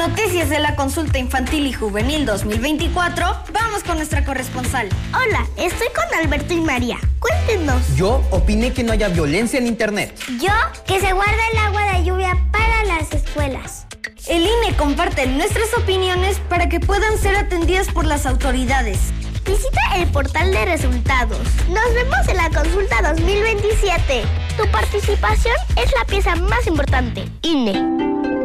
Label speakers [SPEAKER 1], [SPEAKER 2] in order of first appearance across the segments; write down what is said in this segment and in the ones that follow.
[SPEAKER 1] noticias de la consulta infantil y juvenil 2024, vamos con nuestra corresponsal.
[SPEAKER 2] Hola, estoy con Alberto y María. Cuéntenos.
[SPEAKER 3] Yo opiné que no haya violencia en internet.
[SPEAKER 2] Yo, que se guarda el agua de lluvia para las escuelas.
[SPEAKER 1] El INE comparte nuestras opiniones para que puedan ser atendidas por las autoridades.
[SPEAKER 2] Visita el portal de resultados. Nos vemos en la consulta 2027. Tu participación es la pieza más importante. INE.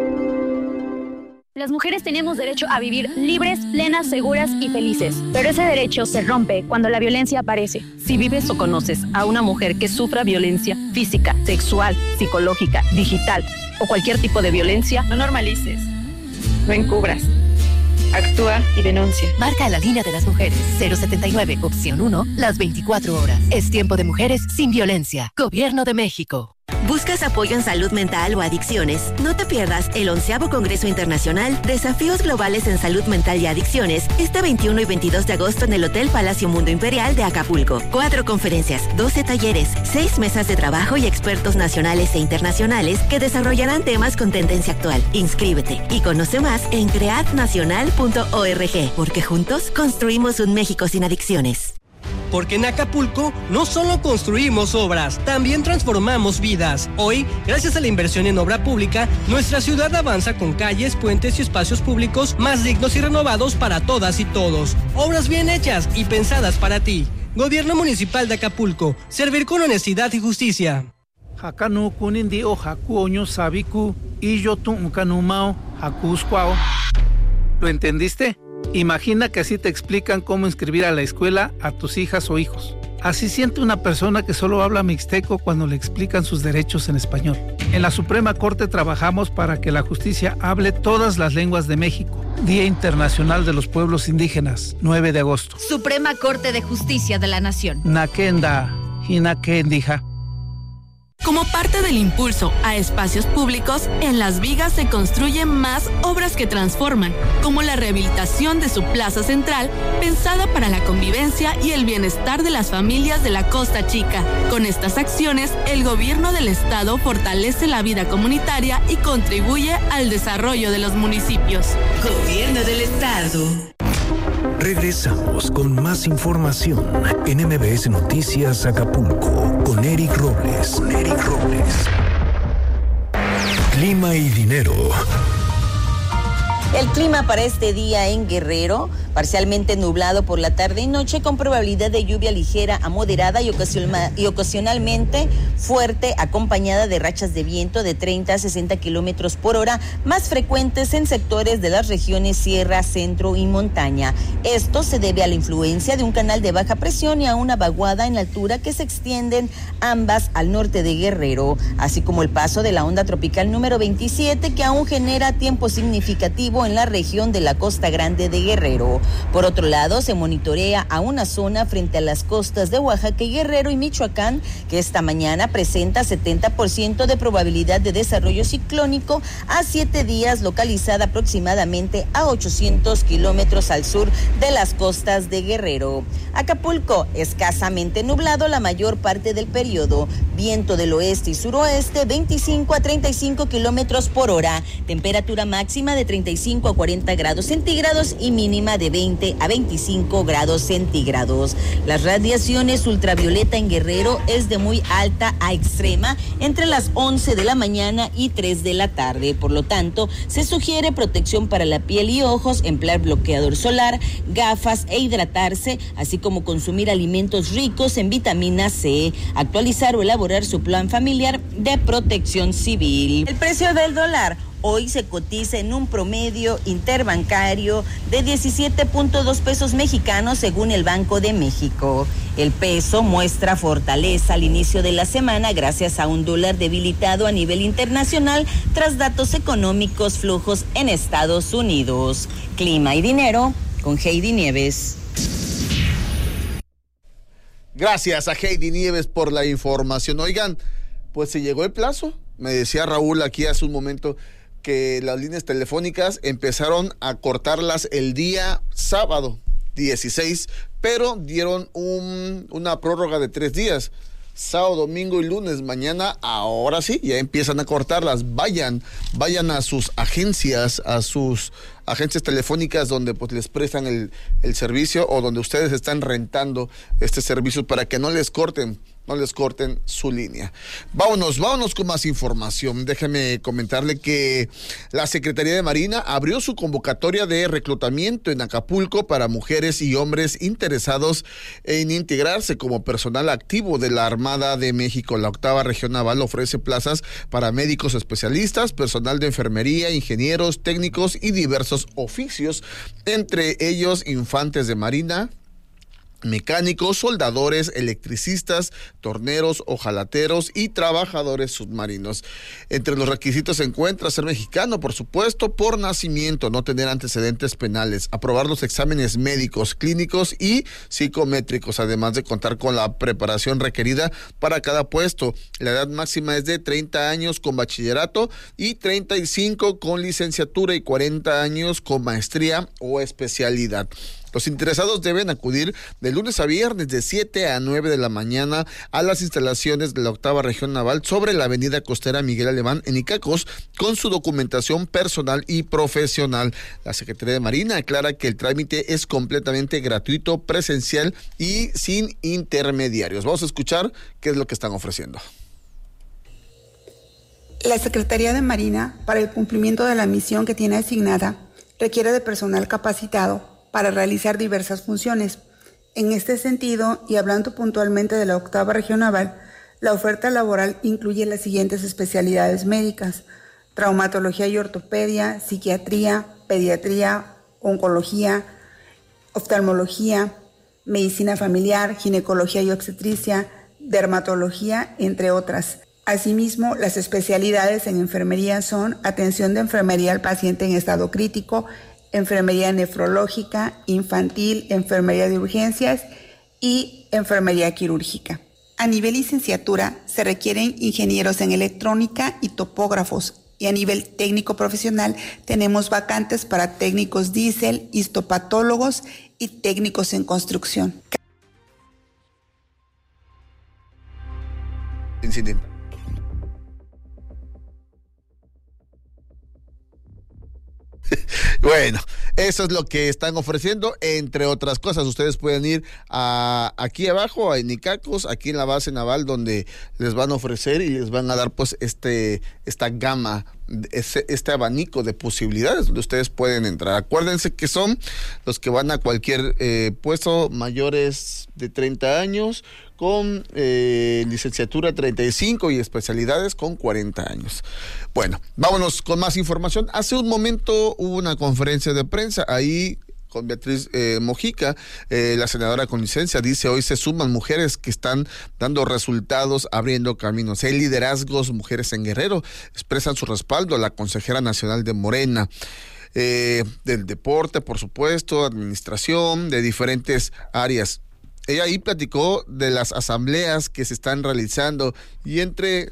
[SPEAKER 4] Las mujeres tenemos derecho a vivir libres, plenas, seguras y felices. Pero ese derecho se rompe cuando la violencia aparece.
[SPEAKER 5] Si vives o conoces a una mujer que sufra violencia física, sexual, psicológica, digital o cualquier tipo de violencia,
[SPEAKER 6] no normalices, no encubras. Actúa y denuncia.
[SPEAKER 7] Marca la línea de las mujeres 079, opción 1, las 24 horas. Es tiempo de mujeres sin violencia. Gobierno de México.
[SPEAKER 8] ¿Buscas apoyo en salud mental o adicciones? No te pierdas el 11º Congreso Internacional Desafíos Globales en Salud Mental y Adicciones este 21 y 22 de agosto en el Hotel Palacio Mundo Imperial de Acapulco. 4 conferencias, 12 talleres, 6 mesas de trabajo y expertos nacionales e internacionales que desarrollarán temas con tendencia actual. Inscríbete y conoce más en creadnacional.org, porque juntos construimos un México sin adicciones.
[SPEAKER 9] Porque en Acapulco no solo construimos obras, también transformamos vidas. Hoy, gracias a la inversión en obra pública, nuestra ciudad avanza con calles, puentes y espacios públicos más dignos y renovados para todas y todos. Obras bien hechas y pensadas para ti. Gobierno Municipal de Acapulco. Servir con honestidad y justicia.
[SPEAKER 10] ¿Lo entendiste? Imagina que así te explican cómo inscribir a la escuela a tus hijas o hijos. Así siente una persona que solo habla mixteco cuando le explican sus derechos en español. En la Suprema Corte trabajamos para que la justicia hable todas las lenguas de México. Día Internacional de los Pueblos Indígenas, 9 de agosto.
[SPEAKER 11] Suprema Corte de Justicia de la Nación.
[SPEAKER 10] Nakenda, Hinakendija.
[SPEAKER 12] Como parte del impulso a espacios públicos, en Las Vigas se construyen más obras que transforman, como la rehabilitación de su plaza central, pensada para la convivencia y el bienestar de las familias de la Costa Chica. Con estas acciones, el gobierno del estado fortalece la vida comunitaria y contribuye al desarrollo de los municipios.
[SPEAKER 13] Gobierno del estado.
[SPEAKER 14] Regresamos con más información en MBS Noticias Acapulco con Eric Robles. Clima y dinero.
[SPEAKER 15] El clima para este día en Guerrero, parcialmente nublado por la tarde y noche con probabilidad de lluvia ligera a moderada y ocasionalmente fuerte, acompañada de rachas de viento de 30 a 60 kilómetros por hora, más frecuentes en sectores de las regiones sierra, centro y montaña. Esto se debe a la influencia de un canal de baja presión y a una vaguada en altura que se extienden ambas al norte de Guerrero, así como el paso de la onda tropical número 27 que aún genera tiempo significativo en la región de la Costa Grande de Guerrero. Por otro lado, se monitorea a una zona frente a las costas de Oaxaca y Guerrero y Michoacán que esta mañana presenta 70% de probabilidad de desarrollo ciclónico a 7 días, localizada aproximadamente a 800 kilómetros al sur de las costas de Guerrero. Acapulco, escasamente nublado la mayor parte del periodo. Viento del oeste y suroeste, 25 a 35 kilómetros por hora. Temperatura máxima de 35 a 40 grados centígrados y mínima de 20 a 25 grados centígrados. Las radiaciones ultravioleta en Guerrero es de muy alta a extrema entre las 11 de la mañana y 3 de la tarde. Por lo tanto, se sugiere protección para la piel y ojos, emplear bloqueador solar, gafas e hidratarse, así como consumir alimentos ricos en vitamina C, actualizar o elaborar su plan familiar de protección civil. El precio del dólar hoy se cotiza en un promedio interbancario de 17.2 pesos mexicanos según el Banco de México. El peso muestra fortaleza al inicio de la semana gracias a un dólar debilitado a nivel internacional tras datos económicos flojos en Estados Unidos. Clima y dinero con Heidi Nieves.
[SPEAKER 16] Gracias a Heidi Nieves por la información. Oigan, pues se llegó el plazo. Me decía Raúl aquí hace un momento que las líneas telefónicas empezaron a cortarlas el día sábado 16, pero dieron una prórroga de 3 días. sábado, domingo y lunes. Mañana, ahora sí, ya empiezan a cortarlas. Vayan a sus agencias, telefónicas donde pues les prestan el servicio o donde ustedes están rentando este servicio para que no les corten su línea. Vámonos con más información. Déjeme comentarle que la Secretaría de Marina abrió su convocatoria de reclutamiento en Acapulco para mujeres y hombres interesados en integrarse como personal activo de la Armada de México. La 8ª Región Naval ofrece plazas para médicos especialistas, personal de enfermería, ingenieros, técnicos y diversos oficios, entre ellos infantes de Marina, mecánicos, soldadores, electricistas, torneros, ojalateros y trabajadores submarinos. Entre los requisitos se encuentra ser mexicano, por supuesto, por nacimiento, no tener antecedentes penales, aprobar los exámenes médicos, clínicos y psicométricos, además de contar con la preparación requerida para cada puesto. La edad máxima es de 30 años con bachillerato y 35 con licenciatura y 40 años con maestría o especialidad. Los interesados deben acudir de lunes a viernes de 7 a 9 de la mañana a las instalaciones de la 8ª Región Naval sobre la avenida costera Miguel Alemán en Icacos con su documentación personal y profesional. La Secretaría de Marina aclara que el trámite es completamente gratuito, presencial y sin intermediarios. Vamos a escuchar qué es lo que están ofreciendo.
[SPEAKER 17] La Secretaría de Marina, para el cumplimiento de la misión que tiene asignada, requiere de personal capacitado para realizar diversas funciones. En este sentido, y hablando puntualmente de la 8ª Región Naval, la oferta laboral incluye las siguientes especialidades médicas: traumatología y ortopedia, psiquiatría, pediatría, oncología, oftalmología, medicina familiar, ginecología y obstetricia, dermatología, entre otras. Asimismo, las especialidades en enfermería son atención de enfermería al paciente en estado crítico, enfermería nefrológica, infantil, enfermería de urgencias y enfermería quirúrgica. A nivel licenciatura se requieren ingenieros en electrónica y topógrafos, y a nivel técnico profesional tenemos vacantes para técnicos diésel, histopatólogos y técnicos en construcción.
[SPEAKER 16] Incidente. Bueno, eso es lo que están ofreciendo, entre otras cosas. Ustedes pueden ir aquí abajo, a Icacos, aquí en la base naval, donde les van a ofrecer y les van a dar pues esta gama, este abanico de posibilidades donde ustedes pueden entrar. Acuérdense que son los que van a cualquier puesto, mayores de 30 años, con licenciatura 35 y especialidades con 40 años. Bueno, vámonos con más información. Hace un momento hubo una conferencia de prensa ahí con Beatriz Mojica, la senadora con licencia. Dice: hoy se suman mujeres que están dando resultados, abriendo caminos. Hay liderazgos, mujeres en Guerrero, expresan su respaldo a la consejera nacional de Morena. Del deporte, por supuesto, administración, de diferentes áreas. Ella ahí platicó de las asambleas que se están realizando y entre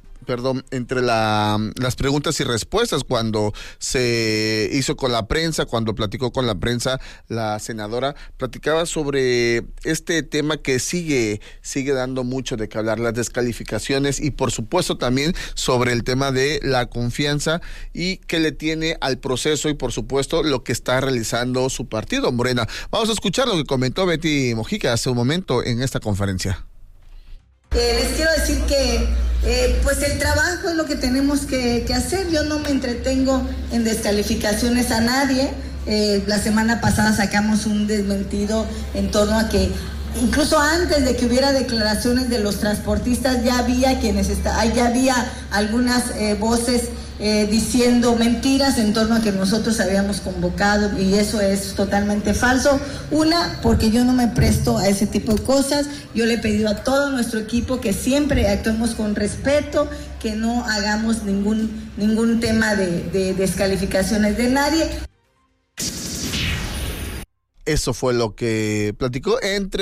[SPEAKER 16] las preguntas y respuestas cuando se hizo con la prensa, cuando platicó con la prensa, la senadora platicaba sobre este tema que sigue dando mucho de qué hablar, las descalificaciones, y por supuesto también sobre el tema de la confianza y que le tiene al proceso y por supuesto lo que está realizando su partido, Morena. Vamos a escuchar lo que comentó Betty Mojica hace un momento en esta conferencia.
[SPEAKER 18] Les quiero decir que pues el trabajo es lo que tenemos que hacer. Yo no me entretengo en descalificaciones a nadie. La semana pasada sacamos un desmentido en torno a que incluso antes de que hubiera declaraciones de los transportistas ya había algunas voces diciendo mentiras en torno a que nosotros habíamos convocado, y eso es totalmente falso. Una, porque yo no me presto a ese tipo de cosas. Yo le he pedido a todo nuestro equipo que siempre actuemos con respeto, que no hagamos ningún tema de descalificaciones de nadie.
[SPEAKER 16] Eso fue lo que platicó entre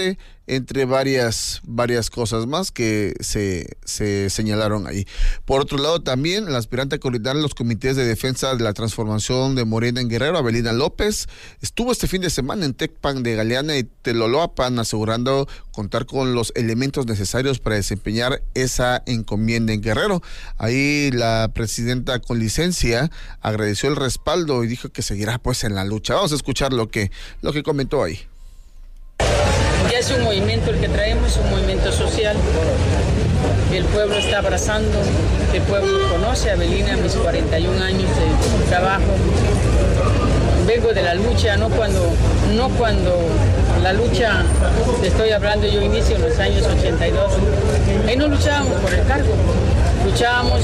[SPEAKER 16] entre varias cosas más que se señalaron ahí. Por otro lado, también la aspirante a coordinar los comités de defensa de la transformación de Morena en Guerrero, Abelina López, estuvo este fin de semana en Tecpan de Galeana y Teloloapan, asegurando contar con los elementos necesarios para desempeñar esa encomienda en Guerrero. Ahí la presidenta con licencia agradeció el respaldo y dijo que seguirá pues en la lucha. Vamos a escuchar lo que comentó ahí.
[SPEAKER 19] Ya es un movimiento el que traemos, un movimiento social. El pueblo está abrazando, el pueblo conoce a Abelina, mis 41 años de trabajo. Vengo de la lucha, no cuando la lucha, te estoy hablando, yo inicio en los años 82. Ahí no luchábamos por el cargo, luchábamos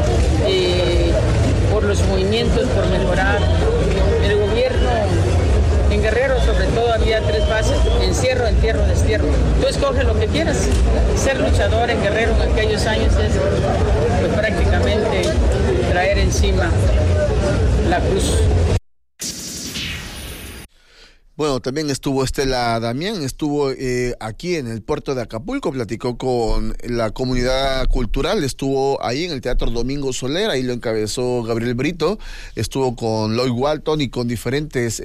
[SPEAKER 19] por los movimientos, por mejorar. El gobierno en Guerrero, sobre todo, había 3 bases: encierro, entierro, destierro. Tú escoges lo que quieras. Ser luchador en Guerrero en aquellos años es pues, prácticamente traer encima la cruz.
[SPEAKER 16] Bueno, también estuvo Estela Damián, estuvo aquí en el puerto de Acapulco, platicó con la comunidad cultural, estuvo ahí en el Teatro Domingo Soler, ahí lo encabezó Gabriel Brito, estuvo con Lloyd Walton y con diferentes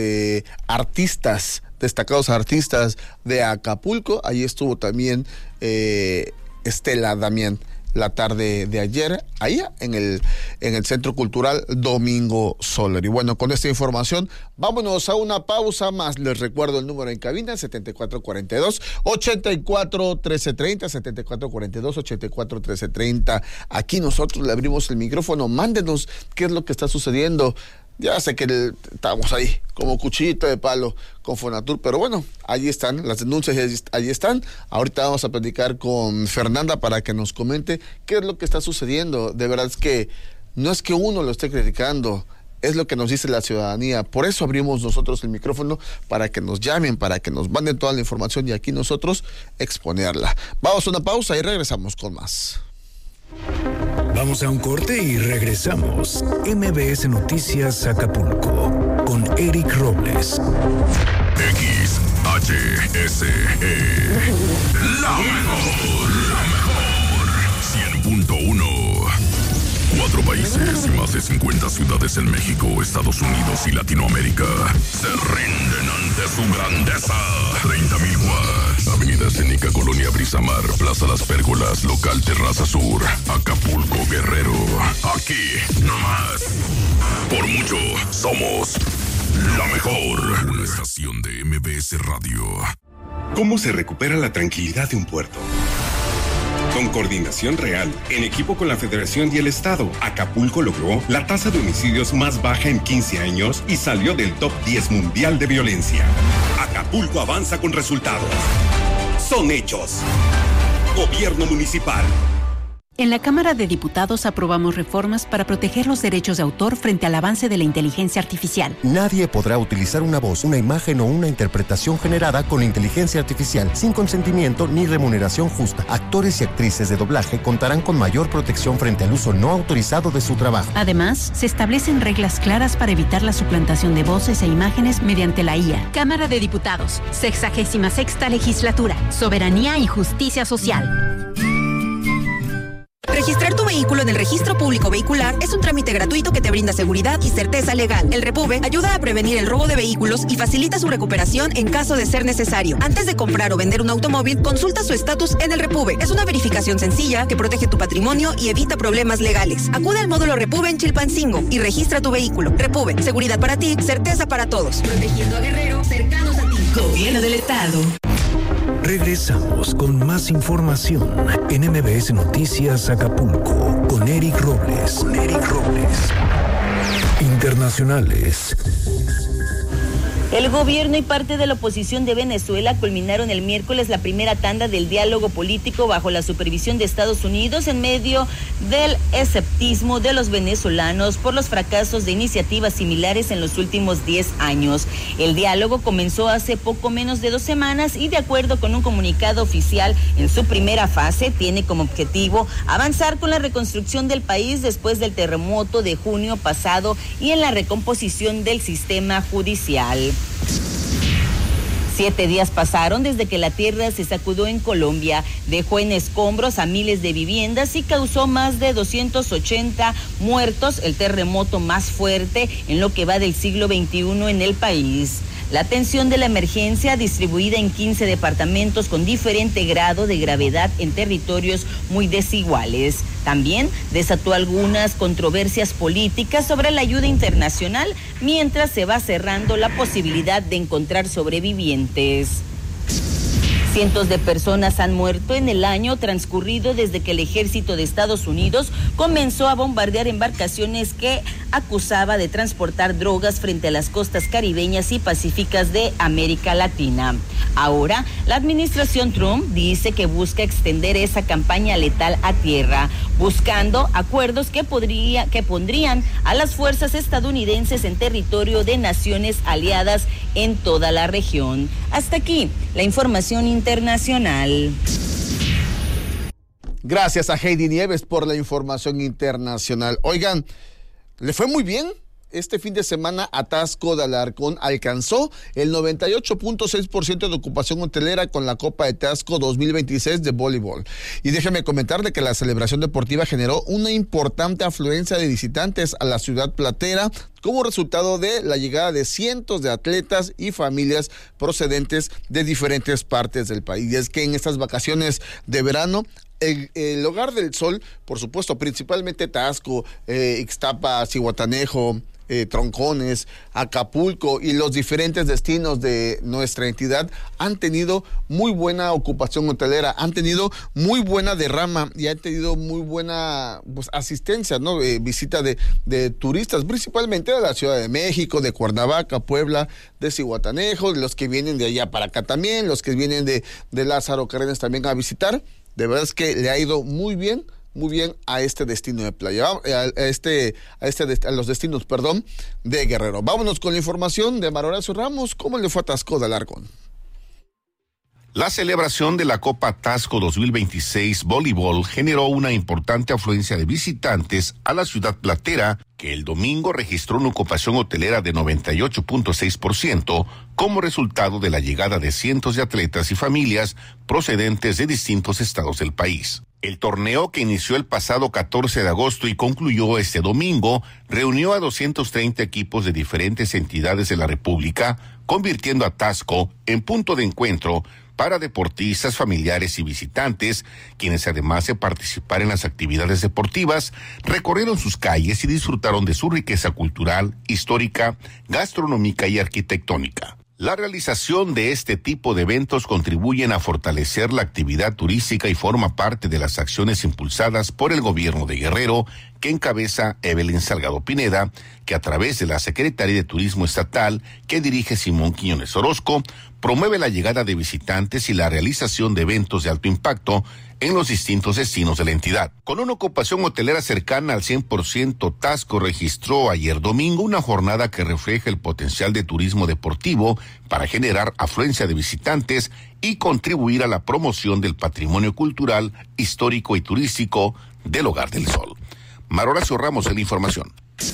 [SPEAKER 16] destacados artistas de Acapulco. Ahí estuvo también Estela Damián la tarde de ayer, allá en el Centro Cultural Domingo Soler. Y bueno, con esta información, vámonos a una pausa más. Les recuerdo el número en cabina, 7442-841330, 7442-841330. Aquí nosotros le abrimos el micrófono, mándenos qué es lo que está sucediendo. Ya sé que estamos ahí como cuchillito de palo con Fonatur, pero bueno, allí están, las denuncias allí están. Ahorita vamos a platicar con Fernanda para que nos comente qué es lo que está sucediendo. De verdad es que no es que uno lo esté criticando, es lo que nos dice la ciudadanía. Por eso abrimos nosotros el micrófono, para que nos llamen, para que nos manden toda la información y aquí nosotros exponerla. Vamos a una pausa y regresamos con más.
[SPEAKER 14] Vamos a un corte y regresamos. MBS Noticias Acapulco con Eric Robles.
[SPEAKER 20] XHSE. La mejor. 100.1. 4 países y más de 50 ciudades en México, Estados Unidos y Latinoamérica se rinden ante su grandeza. 30,000 watts. Avenida Escénica, Colonia Brisamar, Plaza Las Pérgolas, Local Terraza Sur, Acapulco, Guerrero. Aquí, nomás. Por mucho, somos la mejor. Una estación de MBS Radio.
[SPEAKER 21] ¿Cómo se recupera la tranquilidad de un puerto? Con coordinación real, en equipo con la Federación y el Estado, Acapulco logró la tasa de homicidios más baja en 15 años y salió del top 10 mundial de violencia. Acapulco avanza con resultados. Son hechos. Gobierno municipal.
[SPEAKER 22] En la Cámara de Diputados aprobamos reformas para proteger los derechos de autor frente al avance de la inteligencia artificial.
[SPEAKER 23] Nadie podrá utilizar una voz, una imagen o una interpretación generada con inteligencia artificial sin consentimiento ni remuneración justa. Actores y actrices de doblaje contarán con mayor protección frente al uso no autorizado de su trabajo.
[SPEAKER 22] Además, se establecen reglas claras para evitar la suplantación de voces e imágenes mediante la IA.
[SPEAKER 24] Cámara de Diputados, 66ª Legislatura, Soberanía y Justicia Social.
[SPEAKER 25] Registrar tu vehículo en el Registro Público Vehicular es un trámite gratuito que te brinda seguridad y certeza legal. El Repube ayuda a prevenir el robo de vehículos y facilita su recuperación en caso de ser necesario. Antes de comprar o vender un automóvil, consulta su estatus en el Repube. Es una verificación sencilla que protege tu patrimonio y evita problemas legales. Acude al módulo Repube en Chilpancingo y registra tu vehículo. Repube, seguridad para ti, certeza para todos.
[SPEAKER 13] Protegiendo a Guerrero, cercanos a ti. Gobierno del Estado.
[SPEAKER 14] Regresamos con más información en MBS Noticias Acapulco con Eric Robles. Internacionales.
[SPEAKER 15] El gobierno y parte de la oposición de Venezuela culminaron el miércoles la primera tanda del diálogo político bajo la supervisión de Estados Unidos en medio del escepticismo de los venezolanos por los fracasos de iniciativas similares en los últimos 10 años. El diálogo comenzó hace poco menos de 2 semanas y, de acuerdo con un comunicado oficial, en su primera fase tiene como objetivo avanzar con la reconstrucción del país después del terremoto de junio pasado y en la recomposición del sistema judicial. 7 días pasaron desde que la tierra se sacudió en Colombia, dejó en escombros a miles de viviendas y causó más de 280 muertos, el terremoto más fuerte en lo que va del siglo XXI en el país. La atención de la emergencia, distribuida en 15 departamentos con diferente grado de gravedad en territorios muy desiguales. También desató algunas controversias políticas sobre la ayuda internacional, mientras se va cerrando la posibilidad de encontrar sobrevivientes. Cientos de personas han muerto en el año transcurrido desde que el ejército de Estados Unidos comenzó a bombardear embarcaciones que acusaba de transportar drogas frente a las costas caribeñas y pacíficas de América Latina. Ahora, la administración Trump dice que busca extender esa campaña letal a tierra, buscando acuerdos que pondrían a las fuerzas estadounidenses en territorio de naciones aliadas en toda la región. Hasta aquí la información internacional.
[SPEAKER 16] Gracias a Heidi Nieves por la información internacional. Oigan, le fue muy bien. Este fin de semana Atasco de Alarcón alcanzó el 98.6% de ocupación hotelera con la Copa de Taxco 2026 de voleibol. Y déjeme comentarle que la celebración deportiva generó una importante afluencia de visitantes a la ciudad platera como resultado de la llegada de cientos de atletas y familias procedentes de diferentes partes del país. Y es que en estas vacaciones de verano, el Hogar del Sol, por supuesto, principalmente Taxco, Ixtapa, Zihuatanejo, Troncones, Acapulco y los diferentes destinos de nuestra entidad han tenido muy buena ocupación hotelera, han tenido muy buena derrama y han tenido muy buena asistencia, ¿no? Visita de turistas, principalmente de la Ciudad de México, de Cuernavaca, Puebla, de Zihuatanejo, de los que vienen de allá para acá también, los que vienen de Lázaro Cárdenas también a visitar. De verdad es que le ha ido muy bien a este destino de playa, a los destinos, de Guerrero. Vámonos con la información de Horacio Ramos. ¿Cómo le fue a Taxco de Alarcón?
[SPEAKER 1] La celebración de la Copa Taxco 2026 Voleibol generó una importante afluencia de visitantes a la ciudad platera, que el domingo registró una ocupación hotelera de 98.6% como resultado de la llegada de cientos de atletas y familias procedentes de distintos estados del país. El torneo, que inició el pasado 14 de agosto y concluyó este domingo, reunió a 230 equipos de diferentes entidades de la República, convirtiendo a Taxco en punto de encuentro para deportistas, familiares y visitantes, quienes además de participar en las actividades deportivas, recorrieron sus calles y disfrutaron de su riqueza cultural, histórica, gastronómica y arquitectónica. La realización de este tipo de eventos contribuyen a fortalecer la actividad turística y forma parte de las acciones impulsadas por el gobierno de Guerrero, que encabeza Evelyn Salgado Pineda, que a través de la Secretaría de Turismo Estatal, que dirige Simón Quiñones Orozco, promueve la llegada de visitantes y la realización de eventos de alto impacto en los distintos destinos de la entidad. Con una ocupación hotelera cercana al 100%, Taxco registró ayer domingo una jornada que refleja el potencial de turismo deportivo para generar afluencia de visitantes y contribuir a la promoción del patrimonio cultural, histórico y turístico del Hogar del Sol. Horacio Ramos en la información.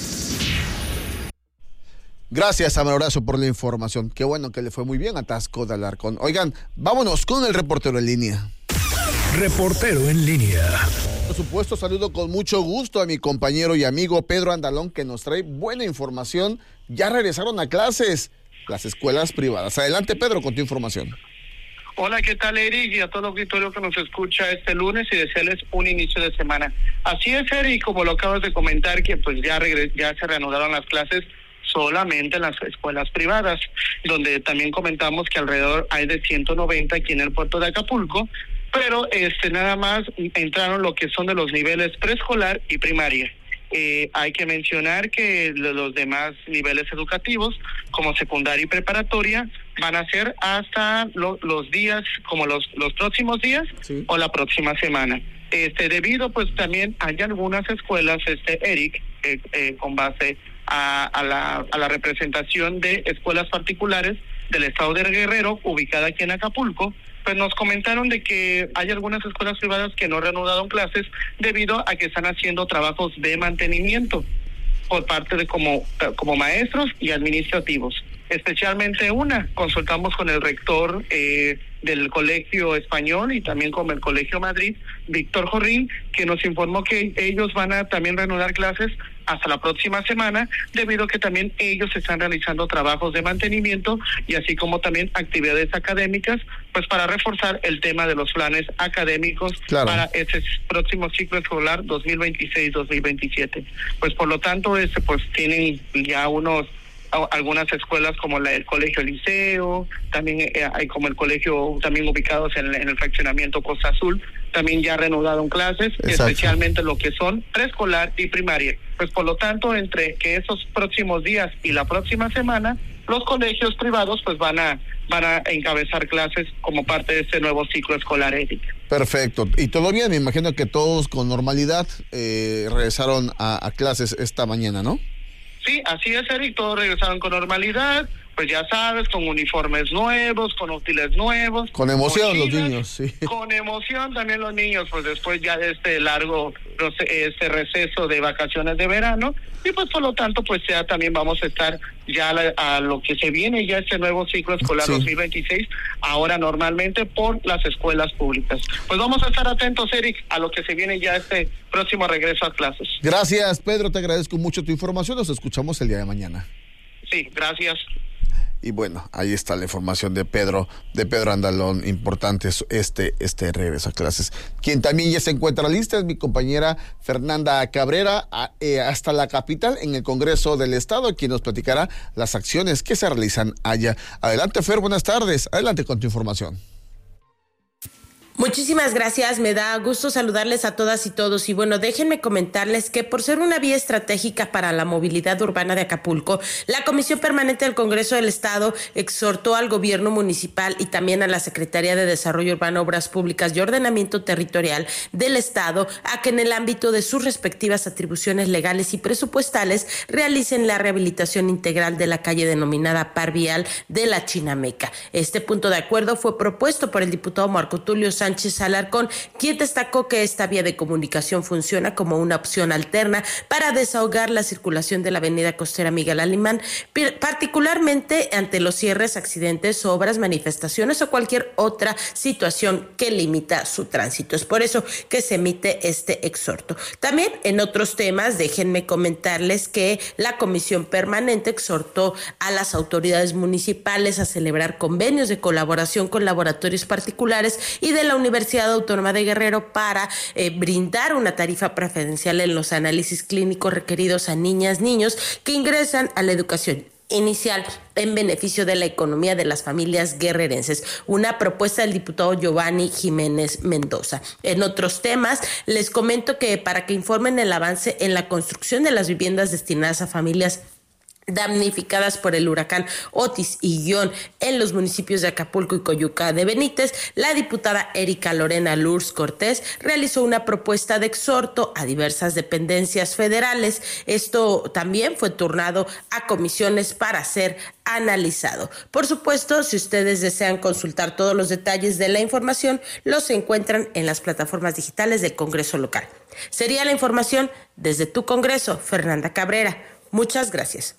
[SPEAKER 16] Gracias a Horacio por la información. Qué bueno que le fue muy bien a Taxco de Alarcón. Oigan, vámonos con el reportero en línea.
[SPEAKER 14] Reportero en línea.
[SPEAKER 16] Por supuesto, saludo con mucho gusto a mi compañero y amigo Pedro Andalón, que nos trae buena información. Ya regresaron a clases las escuelas privadas. Adelante, Pedro, con tu información.
[SPEAKER 2] Hola, ¿qué tal, Eric? Y a todo el auditorio que nos escucha este lunes, y desearles un inicio de semana. Así es, Eric, como lo acabas de comentar, que pues ya se reanudaron las clases solamente en las escuelas privadas, donde también comentamos que alrededor hay de 190 aquí en el puerto de Acapulco, pero nada más entraron lo que son de los niveles preescolar y primaria. Hay que mencionar que los demás niveles educativos, como secundaria y preparatoria, van a ser hasta los días, como los próximos días, sí, o la próxima semana. Debido pues también hay algunas escuelas, Eric, con base a la representación de escuelas particulares del estado de Guerrero, ubicada aquí en Acapulco, pues nos comentaron de que hay algunas escuelas privadas que no reanudaron clases debido a que están haciendo trabajos de mantenimiento por parte de como maestros y administrativos. especialmente una. Consultamos con el rector del Colegio Español y también con el Colegio Madrid, Víctor Jorrín, que nos informó que ellos van a también reanudar clases hasta la próxima semana, debido a que también ellos están realizando trabajos de mantenimiento y así como también actividades académicas, pues para reforzar el tema de los planes académicos para ese próximo ciclo escolar 2026-2027. Pues por lo tanto, pues tienen ya algunas escuelas como el Colegio Liceo, también hay como el colegio también ubicados en el fraccionamiento Costa Azul, también ya reanudaron clases, especialmente lo que son preescolar y primaria. Pues por lo tanto, entre que esos próximos días y la próxima semana, los colegios privados pues van a encabezar clases como parte de este nuevo ciclo escolar, Eric.
[SPEAKER 16] Perfecto. Y todo bien, me imagino que todos con normalidad regresaron a clases esta mañana, ¿no?
[SPEAKER 2] Sí, así es, Eric, todos regresaron con normalidad, pues ya sabes, con uniformes nuevos, con útiles nuevos.
[SPEAKER 16] Con emoción
[SPEAKER 2] mochilas,
[SPEAKER 16] los niños, sí.
[SPEAKER 2] Con emoción también los niños, pues después ya de este largo receso de vacaciones de verano, y pues por lo tanto, pues ya también vamos a estar ya a lo que se viene, ya este nuevo ciclo escolar 2026, ahora normalmente por las escuelas públicas. Pues vamos a estar atentos, Eric, a lo que se viene ya este próximo regreso a clases.
[SPEAKER 16] Gracias, Pedro, te agradezco mucho tu información, nos escuchamos el día de mañana.
[SPEAKER 2] Sí, gracias.
[SPEAKER 16] Y bueno, ahí está la información de Pedro Andalón, importante este regreso a clases. Quien también ya se encuentra lista es mi compañera Fernanda Cabrera, hasta la capital en el Congreso del Estado, quien nos platicará las acciones que se realizan allá. Adelante, Fer, buenas tardes, adelante con tu información.
[SPEAKER 3] Muchísimas gracias, me da gusto saludarles a todas y todos y bueno, déjenme comentarles que por ser una vía estratégica para la movilidad urbana de Acapulco, la Comisión Permanente del Congreso del Estado exhortó al gobierno municipal y también a la Secretaría de Desarrollo Urbano, Obras Públicas y Ordenamiento Territorial del Estado a que en el ámbito de sus respectivas atribuciones legales y presupuestales realicen la rehabilitación integral de la calle denominada Par Vial de la Chinameca. Este punto de acuerdo fue propuesto por el diputado Marco Tulio Sánchez Alarcón, quien destacó que esta vía de comunicación funciona como una opción alterna para desahogar la circulación de la avenida costera Miguel Alemán, particularmente ante los cierres, accidentes, obras, manifestaciones o cualquier otra situación que limita su tránsito. Es por eso que se emite este exhorto. También en otros temas, déjenme comentarles que la Comisión Permanente exhortó a las autoridades municipales a celebrar convenios de colaboración con laboratorios particulares y de la Universidad Autónoma de Guerrero para brindar una tarifa preferencial en los análisis clínicos requeridos a niñas, niños que ingresan a la educación inicial en beneficio de la economía de las familias guerrerenses. Una propuesta del diputado Giovanni Jiménez Mendoza. En otros temas, les comento que para que informen el avance en la construcción de las viviendas destinadas a familias damnificadas por el huracán Otis y Guión en los municipios de Acapulco y Coyuca de Benítez, la diputada Erika Lorena Lurs Cortés realizó una propuesta de exhorto a diversas dependencias federales. Esto también fue turnado a comisiones para ser analizado. Por supuesto, si ustedes desean consultar todos los detalles de la información, los encuentran en las plataformas digitales del Congreso local. Sería la información desde tu Congreso, Fernanda Cabrera. Muchas gracias.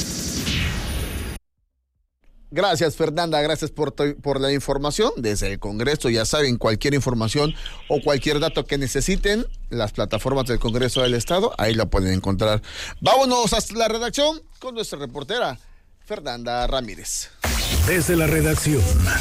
[SPEAKER 16] Gracias, Fernanda, gracias por la información desde el Congreso. Ya saben, cualquier información o cualquier dato que necesiten, las plataformas del Congreso del Estado, ahí la pueden encontrar. Vámonos hasta la redacción con nuestra reportera Fernanda Ramírez.
[SPEAKER 14] Desde la redacción.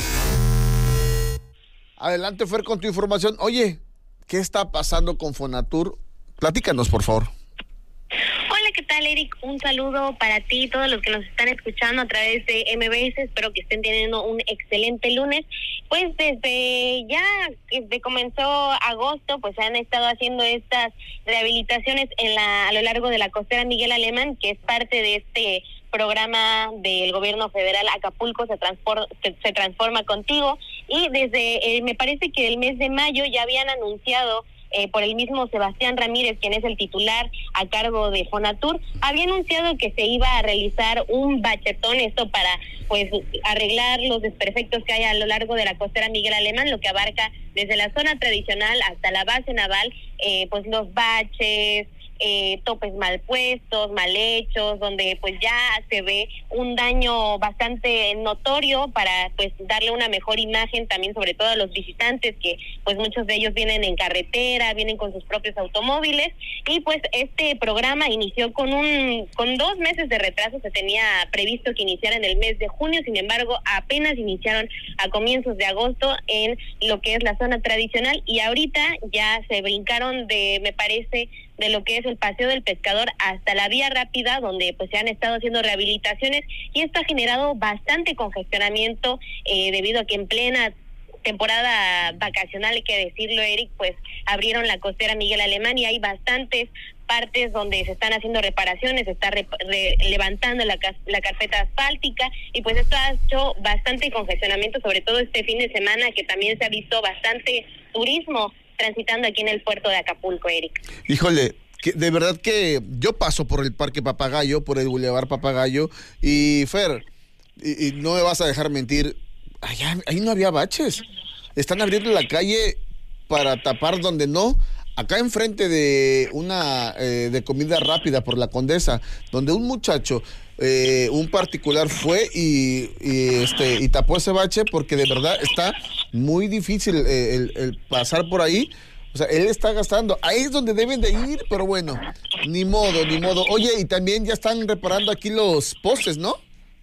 [SPEAKER 16] Adelante, Fer, con tu información. Oye, ¿qué está pasando con Fonatur? Platícanos, por favor.
[SPEAKER 4] Hola, ¿qué tal, Eric? Un saludo para ti y todos los que nos están escuchando a través de MBS. Espero que estén teniendo un excelente lunes. Pues desde comenzó agosto, pues han estado haciendo estas rehabilitaciones a lo largo de la costera Miguel Alemán, que es parte de este programa del gobierno federal Acapulco se transforma contigo, y desde me parece que el mes de mayo ya habían anunciado por el mismo Sebastián Ramírez, quien es el titular a cargo de Fonatur, había anunciado que se iba a realizar un bachetón, esto para pues arreglar los desperfectos que hay a lo largo de la costera Miguel Alemán, lo que abarca desde la zona tradicional hasta la base naval, pues los baches, topes mal puestos, mal hechos, donde pues ya se ve un daño bastante notorio para pues darle una mejor imagen también, sobre todo a los visitantes, que pues muchos de ellos vienen en carretera, vienen con sus propios automóviles, y pues este programa inició con 2 meses de retraso. Se tenía previsto que iniciara en el mes de junio, sin embargo apenas iniciaron a comienzos de agosto en lo que es la zona tradicional, y ahorita ya se brincaron me parece, de lo que es el Paseo del Pescador hasta la vía rápida, donde pues se han estado haciendo rehabilitaciones, y esto ha generado bastante congestionamiento debido a que en plena temporada vacacional, hay que decirlo, Eric, pues abrieron la costera Miguel Alemán y hay bastantes partes donde se están haciendo reparaciones, se está levantando la carpeta asfáltica, y pues esto ha hecho bastante congestionamiento, sobre todo este fin de semana, que también se ha visto bastante turismo transitando aquí en el puerto de Acapulco, Eric.
[SPEAKER 16] Híjole, de verdad que yo paso por el Parque Papagayo, por el Boulevard Papagayo, y Fer, y no me vas a dejar mentir, ahí no había baches. Están abriendo la calle para tapar donde no. Acá enfrente de una de comida rápida por la Condesa, donde un muchacho, un particular fue y tapó ese bache, porque de verdad está muy difícil el pasar por ahí. O sea, él está gastando. Ahí es donde deben de ir, pero bueno, ni modo. Oye, y también ya están reparando aquí los postes, ¿no?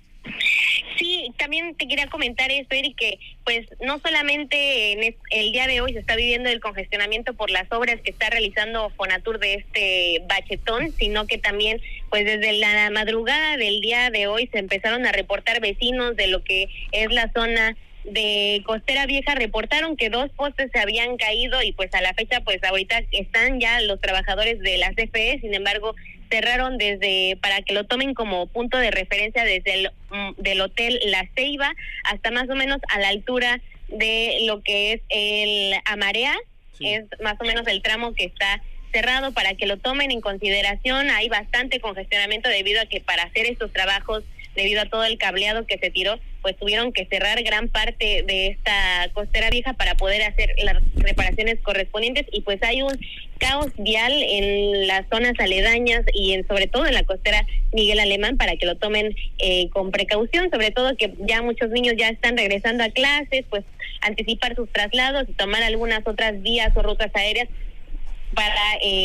[SPEAKER 4] Sí, también te quería comentar esto, Eric, que pues no solamente en el día de hoy se está viviendo el congestionamiento por las obras que está realizando Fonatur de este bachetón, sino que también pues desde la madrugada del día de hoy se empezaron a reportar vecinos de lo que es la zona de Costera Vieja. Reportaron que 2 postes se habían caído, y pues a la fecha pues ahorita están ya los trabajadores de la CFE, sin embargo cerraron para que lo tomen como punto de referencia desde del hotel La Ceiba hasta más o menos a la altura de lo que es el Amarea. Sí. Es más o menos el tramo que está cerrado para que lo tomen en consideración. Hay bastante congestionamiento debido a que para hacer estos trabajos, debido a todo el cableado que se tiró, pues tuvieron que cerrar gran parte de esta Costera Vieja para poder hacer las reparaciones correspondientes, y pues hay un caos vial en las zonas aledañas y sobre todo en la Costera Miguel Alemán, para que lo tomen con precaución, sobre todo que ya muchos niños ya están regresando a clases, pues anticipar sus traslados y tomar algunas otras vías o rutas aéreas para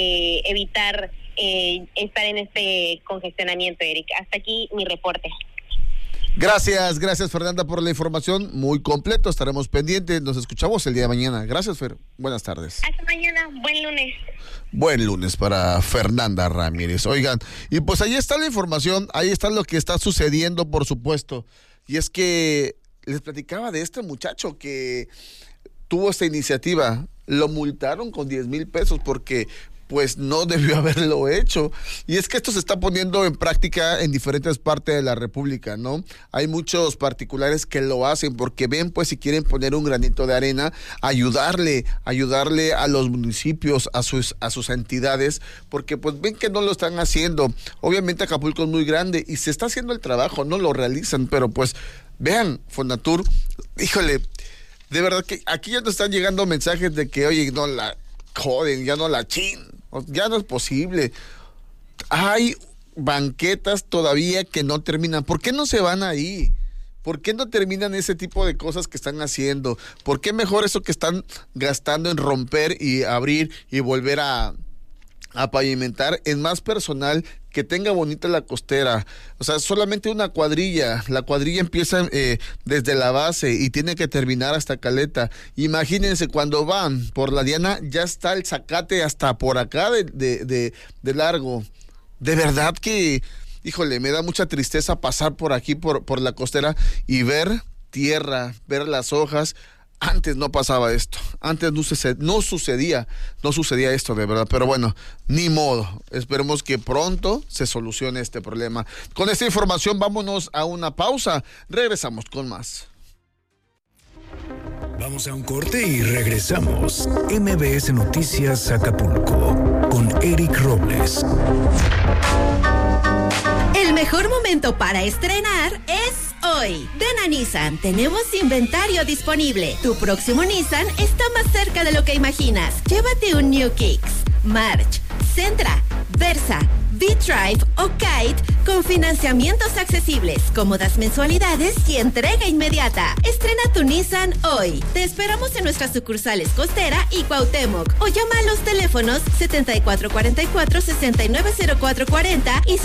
[SPEAKER 4] evitar estar en este congestionamiento, Eric. Hasta aquí mi reporte.
[SPEAKER 16] Gracias Fernanda por la información, muy completo, estaremos pendientes, nos escuchamos el día de mañana. Gracias, Fer, buenas tardes.
[SPEAKER 4] Hasta mañana, buen lunes.
[SPEAKER 16] Buen lunes para Fernanda Ramírez. Oigan, y pues ahí está la información, ahí está lo que está sucediendo, por supuesto, y es que les platicaba de este muchacho que tuvo esta iniciativa, lo multaron con 10,000 pesos porque pues no debió haberlo hecho. Y es que esto se está poniendo en práctica en diferentes partes de la República, ¿no? Hay muchos particulares que lo hacen porque ven, pues, si quieren poner un granito de arena, ayudarle a los municipios, a sus entidades, porque pues ven que no lo están haciendo. Obviamente Acapulco es muy grande y se está haciendo el trabajo, no lo realizan, pero pues vean, Fonatur, híjole, de verdad que aquí ya nos están llegando mensajes de que, oye, no la joden, ya no la ya no es posible. Hay banquetas todavía que no terminan. ¿Por qué no se van ahí? ¿Por qué no terminan ese tipo de cosas que están haciendo? ¿Por qué mejor eso que están gastando en romper y abrir y volver a pavimentar en más personal que tenga bonita la costera? O sea, solamente una cuadrilla. La cuadrilla empieza desde la base y tiene que terminar hasta Caleta. Imagínense, cuando van por la Diana, ya está el zacate hasta por acá de largo. De verdad que, híjole, me da mucha tristeza pasar por aquí, por la costera, y ver tierra, ver las hojas. Antes no pasaba esto, antes no sucedía esto, de verdad, pero bueno, ni modo, esperemos que pronto se solucione este problema. Con esta información vámonos a una pausa, regresamos con más.
[SPEAKER 14] Vamos a un corte y regresamos. MBS Noticias Acapulco, con Eric Robles.
[SPEAKER 24] El mejor momento para estrenar es hoy. Ven a Nissan, tenemos inventario disponible. Tu próximo Nissan está más cerca de lo que imaginas. Llévate un New Kicks, March, Sentra, Versa, V-Drive o Kite con financiamientos accesibles, cómodas mensualidades y entrega inmediata. Estrena tu Nissan hoy. Te esperamos en nuestras sucursales Costera y Cuauhtémoc o llama a los teléfonos 7444-690440 y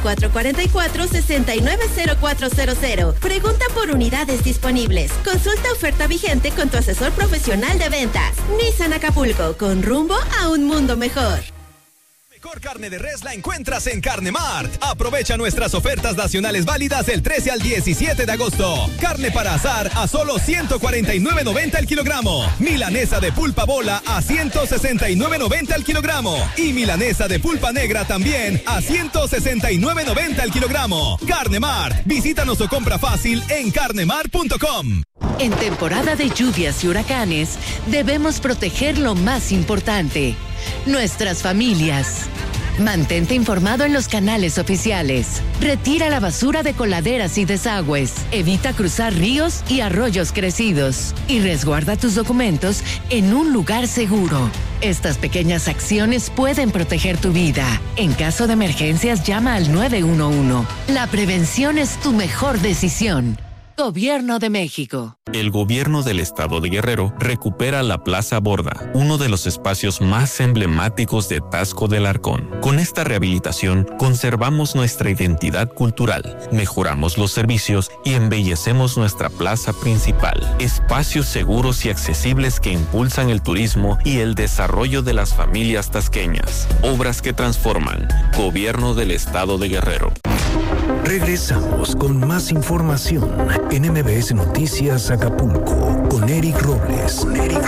[SPEAKER 24] 7444-690400. Pregunta por unidades disponibles. Consulta oferta vigente con tu asesor profesional de ventas. Nissan Acapulco, con rumbo a un mundo mejor.
[SPEAKER 5] Mejor carne de res la encuentras en Carnemart. Aprovecha nuestras ofertas nacionales válidas del 13 al 17 de agosto. Carne para asar a solo $149.90 el kilogramo. Milanesa de pulpa bola a $169.90 el kilogramo. Y milanesa de pulpa negra también a $169.90 el kilogramo. Carnemart. Visítanos o compra fácil en carnemart.com.
[SPEAKER 6] En temporada de lluvias y huracanes, debemos proteger lo más importante: nuestras familias. Mantente informado en los canales oficiales. Retira la basura de coladeras y desagües. Evita cruzar ríos y arroyos crecidos. Y resguarda tus documentos en un lugar seguro. Estas pequeñas acciones pueden proteger tu vida. En caso de emergencias, llama al 911. La prevención es tu mejor decisión. Gobierno de México.
[SPEAKER 7] El gobierno del estado de Guerrero recupera la Plaza Borda, uno de los espacios más emblemáticos de Taxco del Arcón. Con esta rehabilitación, conservamos nuestra identidad cultural, mejoramos los servicios y embellecemos nuestra plaza principal. Espacios seguros y accesibles que impulsan el turismo y el desarrollo de las familias tasqueñas. Obras que transforman. Gobierno del estado de Guerrero.
[SPEAKER 14] Regresamos con más información en MBS Noticias Acapulco con Eric Robles.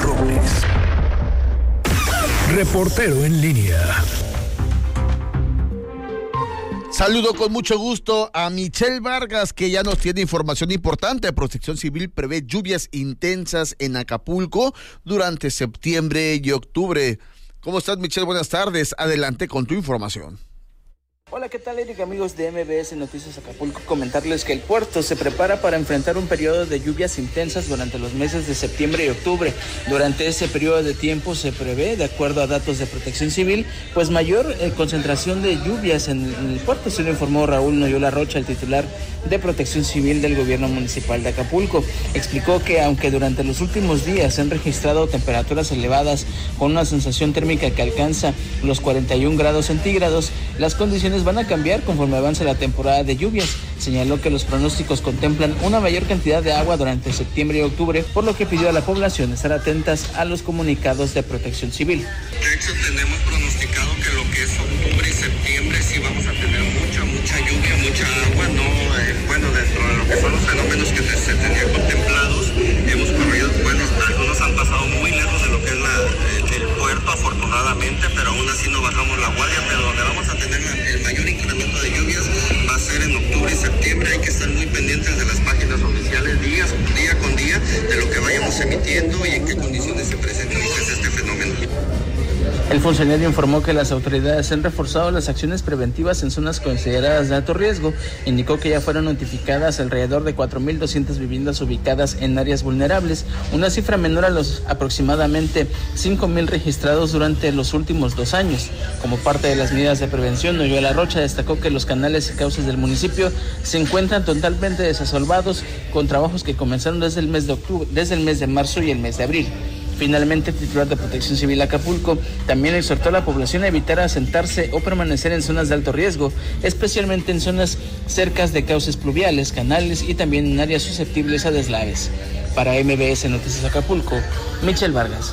[SPEAKER 14] Reportero en línea.
[SPEAKER 16] Saludo con mucho gusto a Michelle Vargas, que ya nos tiene información importante. Protección Civil prevé lluvias intensas en Acapulco durante septiembre y octubre. ¿Cómo estás, Michelle? Buenas tardes. Adelante con tu información.
[SPEAKER 8] Hola, ¿qué tal, Eric? Amigos de MBS Noticias Acapulco, comentarles que el puerto se prepara para enfrentar un periodo de lluvias intensas durante los meses de septiembre y octubre. Durante ese periodo de tiempo se prevé, de acuerdo a datos de Protección Civil, pues mayor concentración de lluvias en el puerto. Se lo informó Raúl Noyola Rocha, el titular de Protección Civil del Gobierno Municipal de Acapulco. Explicó que aunque durante los últimos días se han registrado temperaturas elevadas con una sensación térmica que alcanza los 41 grados centígrados, las condiciones van a cambiar conforme avance la temporada de lluvias. Señaló que los pronósticos contemplan una mayor cantidad de agua durante septiembre y octubre, por lo que pidió a la población estar atentas a los comunicados de Protección Civil.
[SPEAKER 9] De hecho, tenemos pronosticado que lo que es octubre y septiembre sí vamos a tener mucha lluvia, mucha agua, dentro de lo que son los fenómenos que se tenían contemplados, hemos corrido, algunos han pasado muy lejos de lo que es el puerto, afortunadamente, pero aún así no bajamos la guardia, pero donde vamos a tener el mayor incremento de lluvias va a ser en octubre y septiembre. Hay que estar muy pendientes de las páginas oficiales día con día de lo que vayamos emitiendo y en qué condiciones se presenta este fenómeno.
[SPEAKER 8] El funcionario informó que las autoridades han reforzado las acciones preventivas en zonas consideradas de alto riesgo. Indicó que ya fueron notificadas alrededor de 4.200 viviendas ubicadas en áreas vulnerables, una cifra menor a los aproximadamente 5.000 registrados durante los últimos 2 años. Como parte de las medidas de prevención, Noyola Rocha destacó que los canales y cauces del municipio se encuentran totalmente desasolvados, con trabajos que comenzaron desde el mes de marzo y el mes de abril. Finalmente, el titular de Protección Civil Acapulco también exhortó a la población a evitar asentarse o permanecer en zonas de alto riesgo, especialmente en zonas cercas de cauces pluviales, canales y también en áreas susceptibles a deslaves. Para MBS Noticias Acapulco, Michelle Vargas.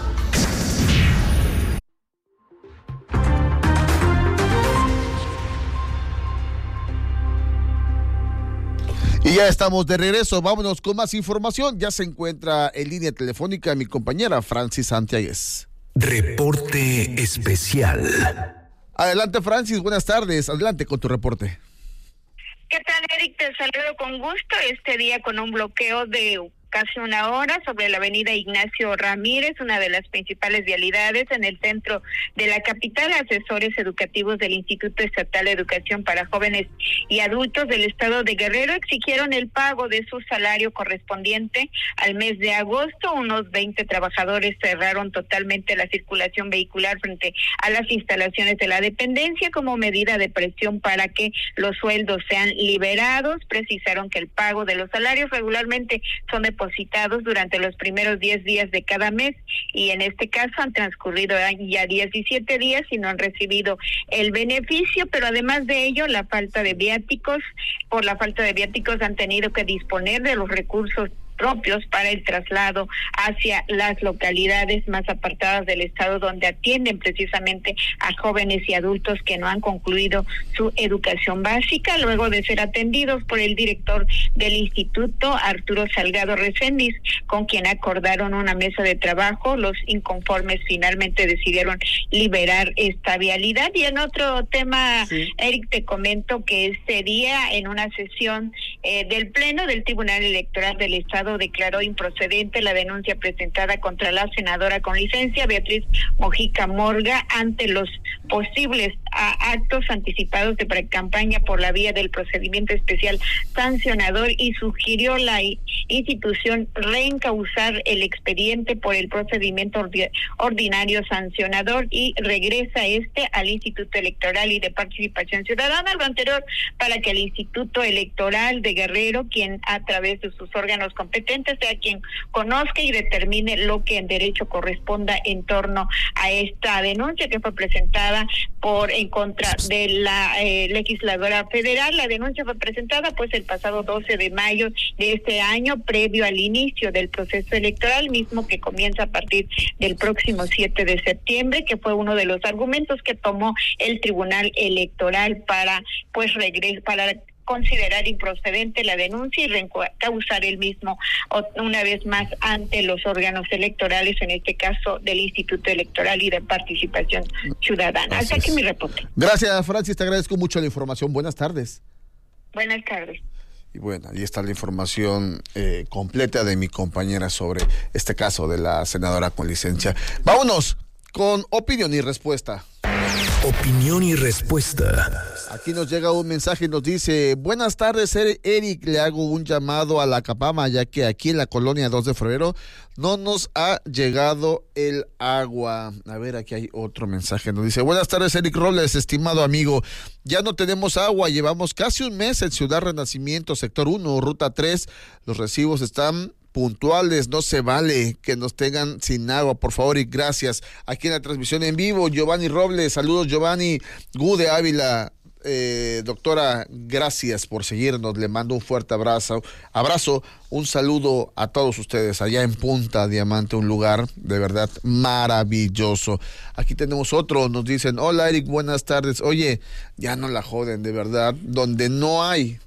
[SPEAKER 16] Y ya estamos de regreso, vámonos con más información. Ya se encuentra en línea telefónica mi compañera Francis Santiagues.
[SPEAKER 14] Reporte especial.
[SPEAKER 16] Adelante, Francis, buenas tardes. Adelante con tu reporte.
[SPEAKER 26] ¿Qué tal, Eric? Te saludo con gusto este día con un bloqueo de
[SPEAKER 10] casi una hora sobre la avenida Ignacio Ramírez, una de las principales vialidades en el centro de la capital. Asesores educativos del Instituto Estatal de Educación para Jóvenes y Adultos del Estado de Guerrero exigieron el pago de su salario correspondiente al mes de agosto. Unos 20 trabajadores cerraron totalmente la circulación vehicular frente a las instalaciones de la dependencia como medida de presión para que los sueldos sean liberados. Precisaron que el pago de los salarios regularmente son depositados durante los primeros 10 días de cada mes y en este caso han transcurrido ya 17 días y no han recibido el beneficio, pero además de ello, por la falta de viáticos han tenido que disponer de los recursos propios para el traslado hacia las localidades más apartadas del estado donde atienden precisamente a jóvenes y adultos que no han concluido su educación básica, luego de ser atendidos por el director del instituto, Arturo Salgado Reséndiz, con quien acordaron una mesa de trabajo. Los inconformes finalmente decidieron liberar esta vialidad. Y en otro tema, Eric, te comento que este día en una sesión del Pleno del Tribunal Electoral del Estado declaró improcedente la denuncia presentada contra la senadora con licencia Beatriz Mojica Morga ante los posibles actos anticipados de precampaña por la vía del procedimiento especial sancionador y sugirió la institución reencauzar el expediente por el procedimiento ordinario sancionador y regresa al Instituto Electoral y de Participación Ciudadana, lo anterior para que el Instituto Electoral de Guerrero, quien a través de sus órganos competentes sea quien conozca y determine lo que en derecho corresponda en torno a esta denuncia que fue presentada en contra de la legisladora federal. La denuncia fue presentada pues el pasado 12 de mayo de este año, previo al inicio del proceso electoral, mismo que comienza a partir del próximo 7 de septiembre, que fue uno de los argumentos que tomó el Tribunal Electoral para considerar improcedente la denuncia y reencauzar el mismo una vez más ante los órganos electorales, en este caso del Instituto Electoral y de Participación Ciudadana. Hasta aquí mi reporte.
[SPEAKER 16] Gracias, Francis, te agradezco mucho la información. Buenas tardes.
[SPEAKER 10] Buenas tardes.
[SPEAKER 16] Y bueno, ahí está la información completa de mi compañera sobre este caso de la senadora con licencia. Vámonos con opinión y respuesta.
[SPEAKER 14] Opinión y respuesta.
[SPEAKER 16] Aquí nos llega un mensaje y nos dice: buenas tardes, Eric, le hago un llamado a la Capama, ya que aquí en la colonia 2 de febrero no nos ha llegado el agua. A ver, aquí hay otro mensaje, nos dice: buenas tardes, Eric Robles, estimado amigo, ya no tenemos agua, llevamos casi un mes en Ciudad Renacimiento, sector 1, ruta 3, los recibos están puntuales, no se vale que nos tengan sin agua, por favor, y gracias. Aquí en la transmisión en vivo, Giovanni Robles, saludos Giovanni, Gude Ávila, doctora, gracias por seguirnos, le mando un fuerte abrazo, un saludo a todos ustedes allá en Punta Diamante, un lugar de verdad maravilloso. Aquí tenemos otro, nos dicen: hola Eric, buenas tardes, oye, ya no la joden, de verdad, donde no hay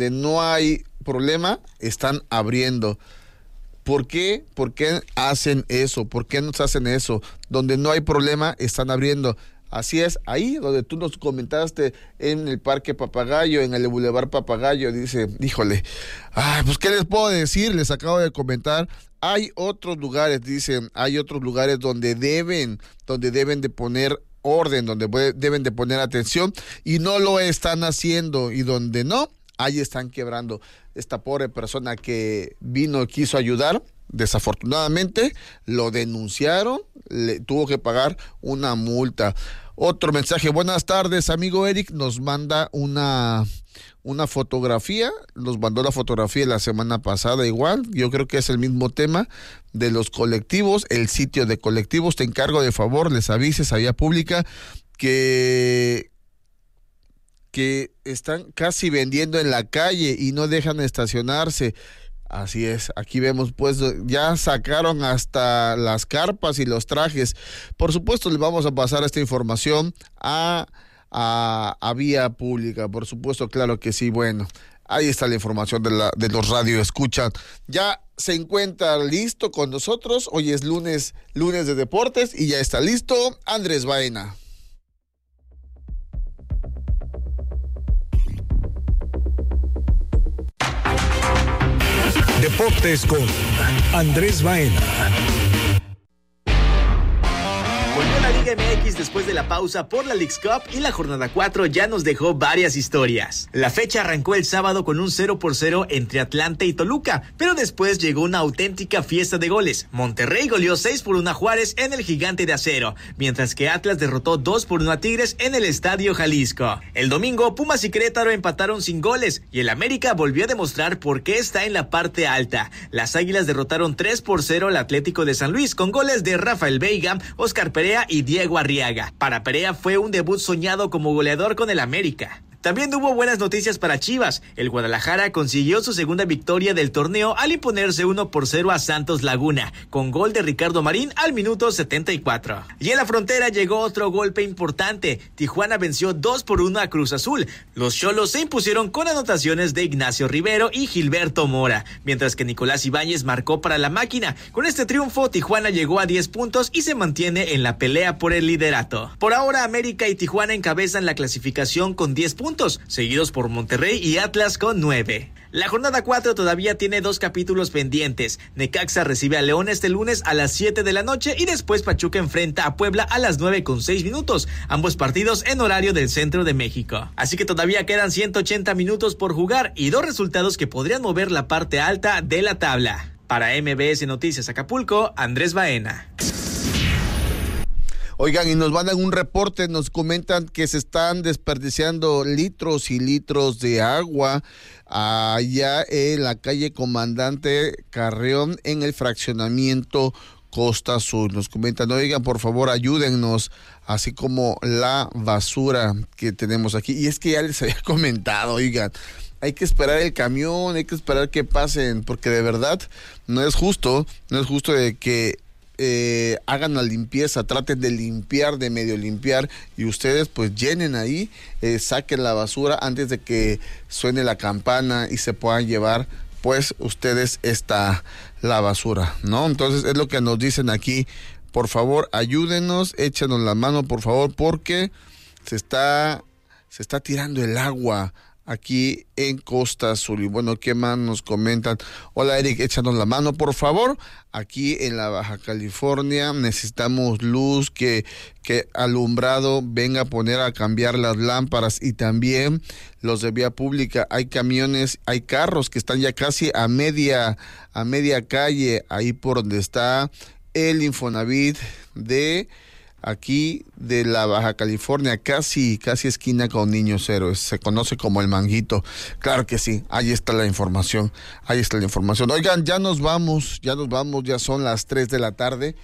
[SPEAKER 16] problema, están abriendo. ¿Por qué? ¿Por qué hacen eso? ¿Por qué nos hacen eso? Donde no hay problema, están abriendo. Así es, ahí donde tú nos comentaste, en el Parque Papagayo, en el Boulevard Papagayo, dice, híjole, pues ¿qué les puedo decir? Les acabo de comentar, hay otros lugares, dicen, hay otros lugares donde deben de poner orden, donde deben de poner atención, y no lo están haciendo, y donde no, ahí están quebrando. Esta pobre persona que vino, quiso ayudar, desafortunadamente lo denunciaron, le tuvo que pagar una multa. Otro mensaje: buenas tardes, amigo Eric, nos manda una fotografía, nos mandó la fotografía la semana pasada igual, yo creo que es el mismo tema de los colectivos, el sitio de colectivos. Te encargo de favor, les avises a vía pública que están casi vendiendo en la calle y no dejan estacionarse. Así es, aquí vemos pues ya sacaron hasta las carpas y los trajes. Por supuesto les vamos a pasar esta información a vía pública, por supuesto, claro que sí. Bueno, ahí está la información de los radio escuchan. Ya se encuentra listo con nosotros, hoy es lunes de deportes y ya está listo Andrés Baena.
[SPEAKER 14] Deportes con Andrés Baena.
[SPEAKER 11] Volvió la Liga MX después de la pausa por la Leagues Cup y la jornada 4 ya nos dejó varias historias. La fecha arrancó el sábado con un 0-0 entre Atlante y Toluca, pero después llegó una auténtica fiesta de goles. Monterrey goleó 6-1 a Juárez en el Gigante de Acero, mientras que Atlas derrotó 2-1 a Tigres en el Estadio Jalisco. El domingo, Pumas y Querétaro empataron sin goles y el América volvió a demostrar por qué está en la parte alta. Las Águilas derrotaron 3-0 al Atlético de San Luis con goles de Rafael Veiga, Óscar Perea y Diego Arriaga. Para Perea fue un debut soñado como goleador con el América. También hubo buenas noticias para Chivas. El Guadalajara consiguió su segunda victoria del torneo al imponerse 1-0 a Santos Laguna, con gol de Ricardo Marín al minuto 74. Y en la frontera llegó otro golpe importante. Tijuana venció 2-1 a Cruz Azul. Los Xolos se impusieron con anotaciones de Ignacio Rivero y Gilberto Mora, mientras que Nicolás Ibáñez marcó para la máquina. Con este triunfo, Tijuana llegó a 10 puntos y se mantiene en la pelea por el liderato. Por ahora, América y Tijuana encabezan la clasificación con 10 puntos, seguidos por Monterrey y Atlas con 9. La jornada 4 todavía tiene 2 capítulos pendientes. Necaxa recibe a León este lunes a las 7 de la noche y después Pachuca enfrenta a Puebla a las 9:06, ambos partidos en horario del centro de México. Así que todavía quedan 180 minutos por jugar y 2 resultados que podrían mover la parte alta de la tabla. Para MBS Noticias Acapulco, Andrés Baena.
[SPEAKER 16] Oigan, y nos mandan un reporte, nos comentan que se están desperdiciando litros y litros de agua allá en la calle Comandante Carreón en el fraccionamiento Costa Sur. Nos comentan, oigan, por favor, ayúdennos, así como la basura que tenemos aquí. Y es que ya les había comentado, oigan, hay que esperar el camión, hay que esperar que pasen, porque de verdad no es justo de que hagan la limpieza, traten de limpiar, de medio limpiar, y ustedes pues llenen ahí, saquen la basura antes de que suene la campana y se puedan llevar pues ustedes la basura, ¿no? Entonces es lo que nos dicen aquí, por favor ayúdenos, échenos la mano por favor, porque se está tirando el agua aquí en Costa Azul. Y bueno, ¿qué más nos comentan? Hola Eric, échanos la mano por favor. Aquí en la Baja California necesitamos luz, que alumbrado venga a poner a cambiar las lámparas, y también los de vía pública. Hay camiones, hay carros que están ya casi a media calle, ahí por donde está el Infonavit de aquí de la Baja California, casi esquina con Niños Héroes, se conoce como el Manguito. Claro que sí, ahí está la información. Oigan, ya nos vamos, ya son las 3 de la tarde,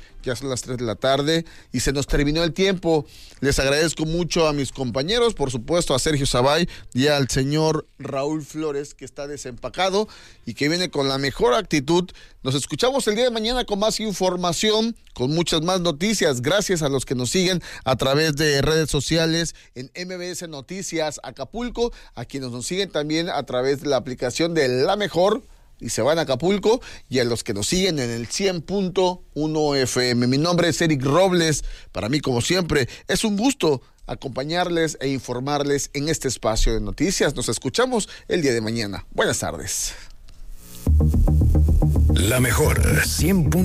[SPEAKER 16] y se nos terminó el tiempo. Les agradezco mucho a mis compañeros, por supuesto a Sergio Sabay y al señor Raúl Flores, que está desempacado y que viene con la mejor actitud. Nos escuchamos el día de mañana con más información, con muchas más noticias. Gracias a los que nos siguen a través de redes sociales en MBS Noticias Acapulco, a quienes nos siguen también a través de la aplicación de La Mejor y se van a Acapulco, y a los que nos siguen en el 100.1 FM. Mi nombre es Eric Robles. Para mí, como siempre, es un gusto acompañarles e informarles en este espacio de noticias. Nos escuchamos el día de mañana. Buenas tardes.
[SPEAKER 14] La Mejor 100.